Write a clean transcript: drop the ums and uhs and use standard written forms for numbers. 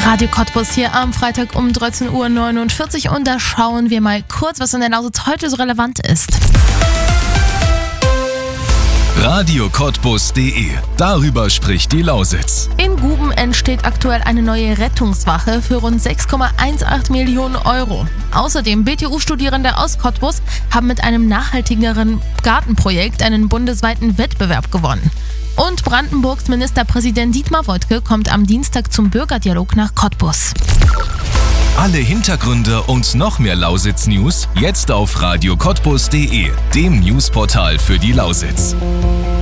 Radio Cottbus hier am Freitag um 13:49 Uhr und da schauen wir mal kurz, was in der Lausitz heute so relevant ist. radiocottbus.de. Darüber spricht die Lausitz. In Guben entsteht aktuell eine neue Rettungswache für rund 6,18 Millionen Euro. Außerdem BTU-Studierende aus Cottbus haben mit einem nachhaltigeren Gartenprojekt einen bundesweiten Wettbewerb gewonnen. Und Brandenburgs Ministerpräsident Dietmar Woidke kommt am Dienstag zum Bürgerdialog nach Cottbus. Alle Hintergründe und noch mehr Lausitz-News jetzt auf radiocottbus.de, dem Newsportal für die Lausitz.